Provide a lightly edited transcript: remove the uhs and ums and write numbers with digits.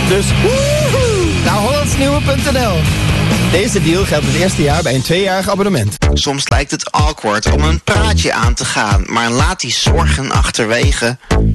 Dus naar hollandsnieuwe.nl. Deze deal geldt het eerste jaar bij een 2-jarig abonnement. Soms lijkt het awkward om een praatje aan te gaan, maar laat die zorgen achterwege.